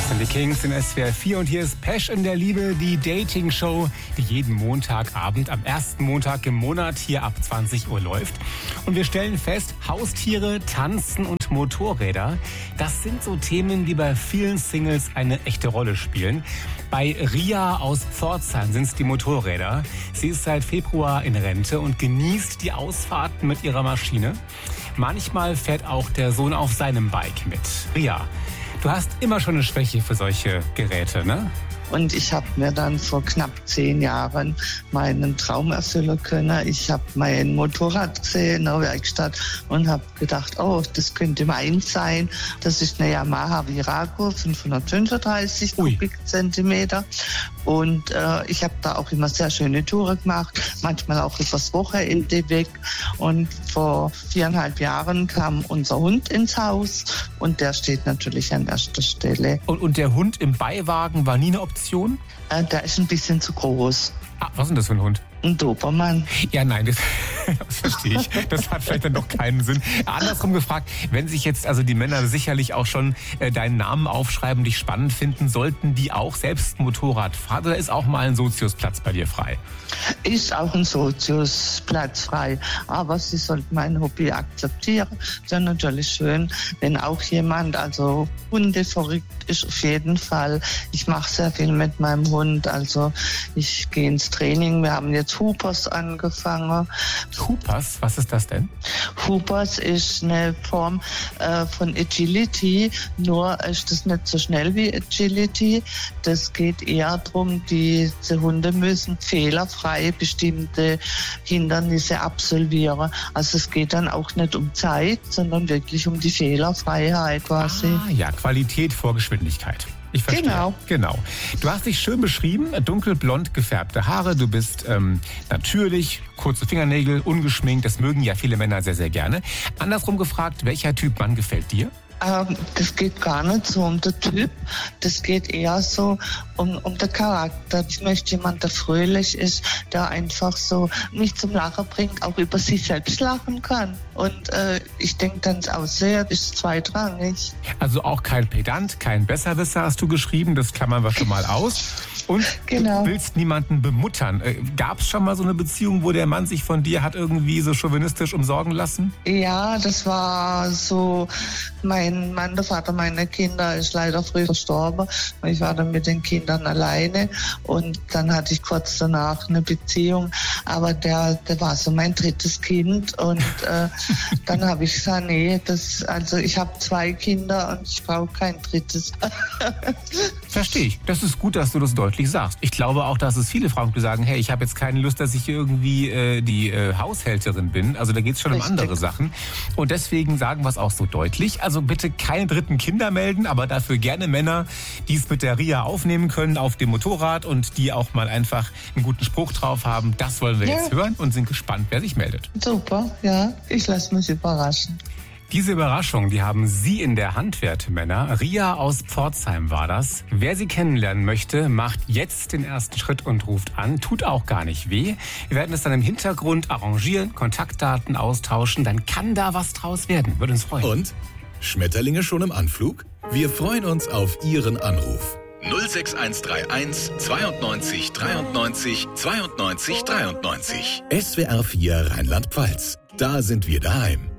Das sind die Kings in SWR 4 und hier ist Pesch in der Liebe, die Dating-Show, die jeden Montagabend am ersten Montag im Monat hier ab 20 Uhr läuft. Und wir stellen fest, Haustiere, Tanzen und Motorräder, das sind so Themen, die bei vielen Singles eine echte Rolle spielen. Bei Ria aus Pforzheim sind es die Motorräder. Sie ist seit Februar in Rente und genießt die Ausfahrten mit ihrer Maschine. Manchmal fährt auch der Sohn auf seinem Bike mit. Ria, du hast immer schon eine Schwäche für solche Geräte, ne? Und ich habe mir dann vor knapp 10 Jahren meinen Traum erfüllen können. Ich habe mein Motorrad gesehen in der Werkstatt und habe gedacht, oh, das könnte meins sein. Das ist eine Yamaha Virago 535 Kubikzentimeter. Und ich habe da auch immer sehr schöne Touren gemacht, manchmal auch übers Wochenende weg. Und vor 4,5 Jahren kam unser Hund ins Haus und der steht natürlich an erster Stelle. Und der Hund im Beiwagen war nie eine Option? Der ist ein bisschen zu groß. Ah, was ist denn das für ein Hund? Ein Dobermann. Ja, nein, das verstehe ich. Das hat vielleicht dann doch keinen Sinn. Andersrum gefragt, wenn sich jetzt also die Männer sicherlich auch schon deinen Namen aufschreiben, dich spannend finden, sollten die auch selbst Motorrad fahren oder ist auch mal ein Soziusplatz bei dir frei? Ist auch ein Soziusplatz frei, aber sie sollten mein Hobby akzeptieren. Es wäre natürlich schön, wenn auch jemand, also Hunde verrückt ist auf jeden Fall. Ich mache sehr viel mit meinem Hund, also ich gehe ins Training. Wir haben jetzt Hoopers angefangen. Hoopers? Was ist das denn? Hoopers ist eine Form von Agility, nur ist das nicht so schnell wie Agility. Das geht eher darum, diese Hunde müssen fehlerfrei bestimmte Hindernisse absolvieren. Also es geht dann auch nicht um Zeit, sondern wirklich um die Fehlerfreiheit quasi. Ah ja, Qualität vor Geschwindigkeit. Ich verstehe. Genau. Du hast dich schön beschrieben, dunkelblond gefärbte Haare, du bist natürlich, kurze Fingernägel, ungeschminkt, das mögen ja viele Männer sehr, sehr gerne. Andersrum gefragt, welcher Typ Mann gefällt dir? Das geht gar nicht so um den Typ, das geht eher so um den Charakter. Ich möchte jemanden, der fröhlich ist, der einfach so mich zum Lachen bringt, auch über sich selbst lachen kann. Und ich denke, dann das Aussehen ist zweitrangig. Also auch kein Pedant, kein Besserwisser hast du geschrieben, das klammern wir schon mal aus. Und genau. Du willst niemanden bemuttern. Gab es schon mal so eine Beziehung, wo der Mann sich von dir hat irgendwie so chauvinistisch umsorgen lassen? Ja, das war so, mein Mann, der Vater meiner Kinder, ist leider früh verstorben. Ich war dann mit den Kindern alleine und dann hatte ich kurz danach eine Beziehung, aber der war so mein drittes Kind und dann habe ich gesagt, nee, ich habe 2 Kinder und ich brauche kein drittes. Verstehe ich. Das ist gut, dass du das deutlich sagst. Ich glaube auch, dass es viele Frauen, die sagen, hey, ich habe jetzt keine Lust, dass ich irgendwie die Haushälterin bin. Also da geht es schon um andere Sachen. Und deswegen sagen wir es auch so deutlich. Also bitte keine dritten Kinder melden, aber dafür gerne Männer, die es mit der Ria aufnehmen können auf dem Motorrad und die auch mal einfach einen guten Spruch drauf haben. Das wollen wir jetzt hören und sind gespannt, wer sich meldet. Super, ja. Ich lasse mich überraschen. Diese Überraschung, die haben Sie in der Hand, werte Männer. Ria aus Pforzheim war das. Wer sie kennenlernen möchte, macht jetzt den ersten Schritt und ruft an. Tut auch gar nicht weh. Wir werden es dann im Hintergrund arrangieren, Kontaktdaten austauschen. Dann kann da was draus werden. Würde uns freuen. Und? Schmetterlinge schon im Anflug? Wir freuen uns auf Ihren Anruf. 06131 92 93 92 93. SWR 4 Rheinland-Pfalz. Da sind wir daheim.